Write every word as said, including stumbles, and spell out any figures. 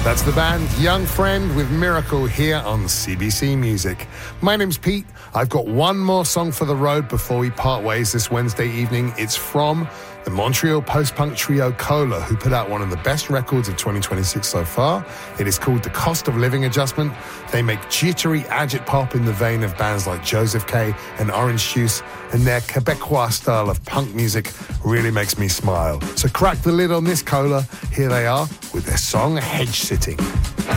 That's the band Young Friend with Miracle here on C B C Music. My name's Pete. I've got one more song for the road before we part ways this Wednesday evening. It's from the Montreal post-punk trio Cola, who put out one of the best records of twenty twenty-six so far. It is called The Cost of Living Adjustment. They make jittery agit pop in the vein of bands like Joseph K and Orange Juice, and their Quebecois style of punk music really makes me smile. So crack the lid on this, Cola. Here they are with their song Hedge Sitting.